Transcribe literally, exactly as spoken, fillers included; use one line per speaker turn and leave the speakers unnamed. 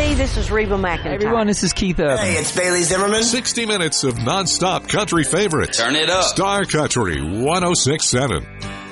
Tennessee, this is Reba McEntire.
Hey everyone, this is Keith Urban.
Hey, it's Bailey Zimmerman.
sixty minutes of nonstop country favorites.
Turn it up.
Star Country one oh six point seven.